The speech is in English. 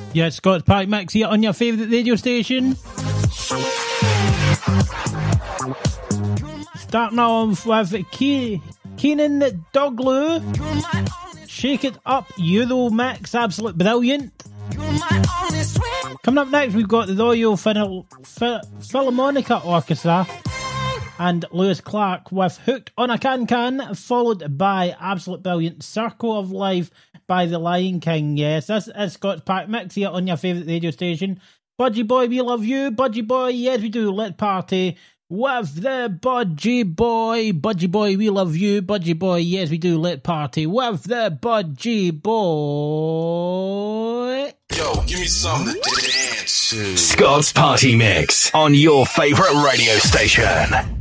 Yeah, Scott's Party Mix here on your favourite radio station. Starting off with Keenan Doglu. Shake It Up Euro Mix, absolute brilliant. Coming up next, we've got the Royal Philharmonica Orchestra and Lewis Clark with Hooked on a Can, followed by absolute brilliant Circle of Life by the Lion King. Yes, this is Scott's Party Mix here on your favourite radio station. Budgie Boy, we love you. Budgie Boy, yes we do. Let's party with the Budgie Boy. Budgie Boy, we love you. Budgie Boy, yes we do. Let's party with the Budgie Boy. Yo, give me something to dance to. Scott's Party Mix on your favourite radio station.